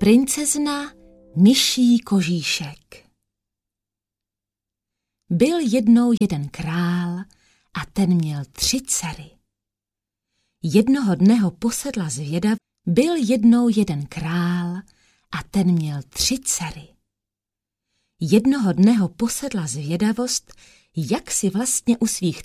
Princezna myší kožíšek. Byl jednou jeden král a ten měl 3 dcery. Jednoho dne ho posedla zvědav. Byl jednou jeden král a ten měl 3 dcery. Jednoho dne ho posedla zvědavost, jak si vlastně u svých